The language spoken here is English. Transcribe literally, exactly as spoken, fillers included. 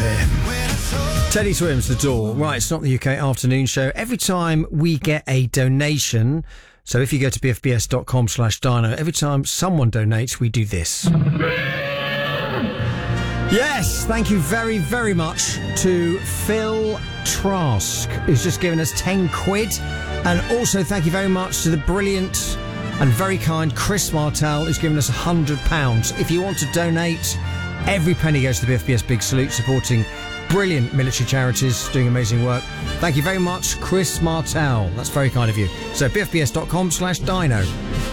here. Teddy Swims, The Door. Right, it's not the U K afternoon show. Every time we get a donation, so if you go to bfbs.com slash dino, every time someone donates, we do this. Yes, thank you very, very much to Phil Trask, who's just given us ten quid. And also thank you very much to the brilliant and very kind Chris Martell, who's given us one hundred pounds. If you want to donate, every penny goes to the B F B S Big Salute, supporting brilliant military charities doing amazing work. Thank you very much, Chris Martell. That's very kind of you. So bfbs.com slash dino.